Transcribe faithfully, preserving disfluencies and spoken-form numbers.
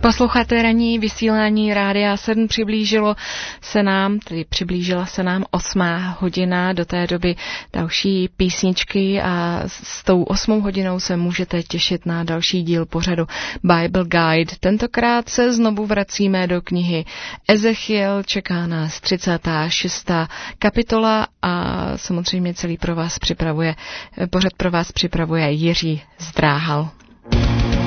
Posloucháte ranní vysílání Rádia sedm, přiblížilo se nám, tedy přiblížila se nám osmá hodina, do té doby další písničky a s tou osmou hodinou se můžete těšit na další díl pořadu Bible Guide. Tentokrát se znovu vracíme do knihy Ezechiel, čeká nás třicátá šestá kapitola a samozřejmě celý pro vás připravuje, pořad pro vás připravuje Jiří Zdráhal.